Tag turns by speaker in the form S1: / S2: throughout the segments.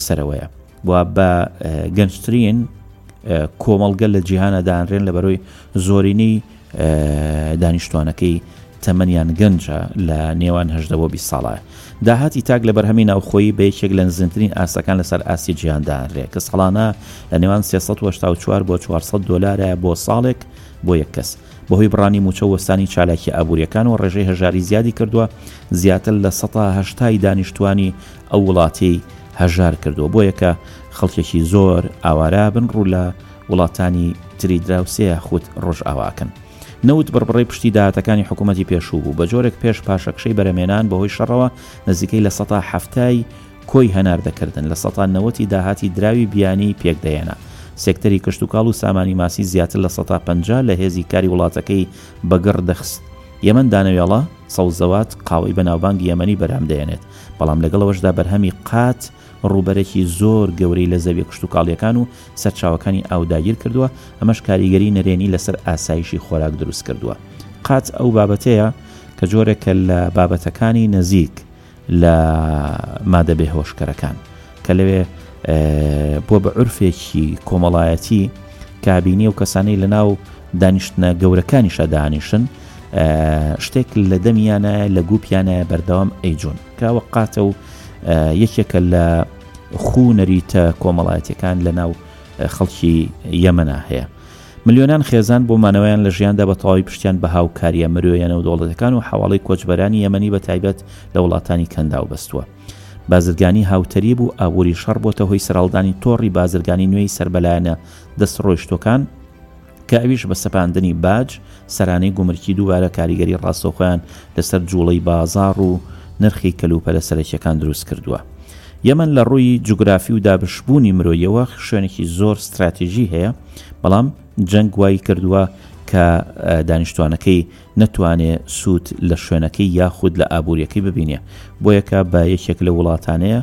S1: بەسەرەوەیە و بە گەنجترین کۆمەڵگە لە جیهانە دانرێن لە بەرۆی زۆرینی دانیشتوانەکەی تەمەنیان گەنجە لە نێوان 18 بۆ 20 ساڵایە. داهاتی تاک لە بەرهەمی ناوخۆیی بە یەکێک لە نزمترین ئاسەکان لەسەر ئاسی جیهاندانرێ کە ساڵانە لە نێوان 384 بۆ 400 دۆلارە بۆ ساڵێک بۆ یەک کەس. بەهۆی بڕانی موچە وەستانی چالاکی ئابوووریەکان و ڕێژەی هەژاری زیادی کردووە، زیاتر لە 180 دانیشتوانی ئەو وڵاتی هەژار کردووە، بۆ یەکە خەڵکێکی زۆر ئاوارە بن ڕوو لە وڵاتانی تری دراوسەیە خودت ڕۆژ ئاواکەن. نەوت بڕبڕی پشتی داهاتەکانی حکوومەتی پێشوو بوو بە جۆرێک پێش پاشەکشەی بەرەمێنان بەهۆی شەڕەوە نزیکەی لە 170 کۆی هەناردەکردن لە 190 داهاتی دراوی بیانی پێکدەێنە. سێکتەری کشتتوکاڵ و سامانی ماسی زیاتر لە 150 لە هێزی کاری وڵاتەکەی بەگەڕ دەخست. یەمەن دانەوێڵە سەوزەوات قاوەی بەناوبانگ یەمەنی بەرهەم دەێنێت، بەڵام لەگەڵەوەشدا بەرهەمی قات ڕووبەرێکی زۆر گەورەی لە زەوی کشتتوکاڵیەکان و سەرچاوەکانی ئاوداگیر کردووە. ئەمەش کاریگەری نەرێنی لەسەر ئاسایشی خۆراک دروست کردووە. قات ئەو بابەتەیە کە جۆرێکە لە بابەتەکانی نزیک لە مادە بێهۆشکەرەکان کە لەوێ بۆ بە عورفێکی کۆمەڵایەتی کابینی و کەسانەی لە ناو دانیشتنە گەورەکانیشە دانیشن شتێک لە دەمیانە لە گوپیانە بەردەوام ئەیجون کاوە قاتە و یەکێکە لە خوونەریتە کۆمەڵایەتەکان لە ناو خەڵکی یەمەنا هەیە. ملیۆنان خێزان بۆ مانەوەیان لە ژیاندا بە تەواوی پشتیان بە هاوکاریە مرۆیانە و دەوڵەتەکان و حواڵەی کۆچبەرانی یەمەنی بە تایبەت لە وڵاتانی کەندا و بەستووە. بازرگانی هاوتەری بوو ئابووری شەڕ بۆتە هۆی سەرهەڵدانی تۆڕی بازرگانی نوێی سەربەلایەنە دەستڕۆیشتەکان کە ئەویش بە سەپاندنی باج سەرانەی گومرکی دووبارە کاریگەری ڕاستەوخۆیان لەسەر جوڵەی بازاڕ و نرخی کەلوپەلە سەرەکیەکان دروست کردووە. یەمەن لە ڕووی جوگرافی و دابشبوونی مرۆیەوە شوێنێکی زۆر استراتیژی هەیە، بەڵام جەنگ وای کردووە کە دانیشتوانەکەی نەتوانێت سوود لە شوێنەکەی یاخود لە ئابوووریەکەی ببینێ، بۆ یەکە بە یەکێک لە وڵاتانەیە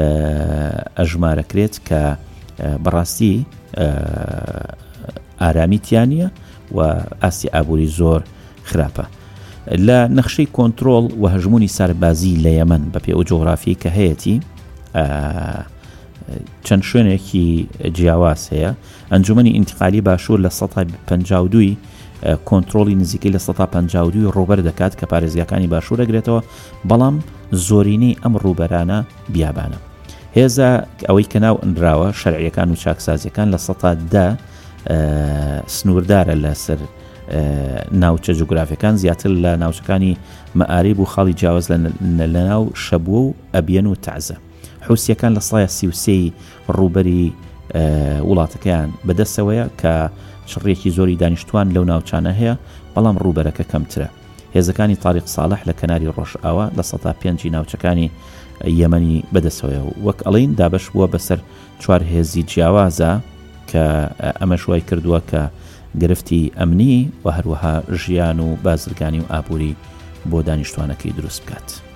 S1: ئەژمارەکرێت کە بەڕاستی ئارامیتیانە و ئاسی ئابووری زۆر خراپە. لە نەخشەی کۆنتترۆل و هەژمونی سەربازی لە یەمەن بە پێ و جۆغرافی کە هەیەی چەند شوێنێکی جیاواز هەیە. ئەنجومەنی ئینتیقالی باشوور لە 152 کۆنتترۆلی نزیکەی لە 152 ڕوبەر دەکات کە پارێزگاکانی باشوور دەگرێتەوە، بەڵام زۆرینەی ئەم ڕوبەرانە بیابانە. هێزە ئەوەی کە ناو ئەنراوە شەرعیەکان و چاکسازیەکان لە 110 سنووردارە لەسەر ناوچە جوگرافیەکان، زیاتر لە ناوچەکانی مەعاریب و خاڵی جیاواز لە ناو شەبووە و ئەبیەن و تەعزە. حوسیەکان لە 33 ڕووبەری وڵاتەکەیان بەدەستەوەیە کە شڕێکی زۆری دانیشتوان لەو ناوچانە هەیە، بەڵام ڕووبەرەکە کەمترە. هێزەکانی تاریق ساڵح لە کەناری ڕۆژئاوا لە 105 ناوچەکانی یەمەنی بەدەستەوەیە و وەک ئەڵین دابش بووە بەسەر 4 هێزی جیاوازە کە ئەمەش وای کردووە کە گرفتی ئەمنی و هەروەها ژیان و بازرگانی و ئابووری بۆ دانیشتوانەکەی دروست بکات.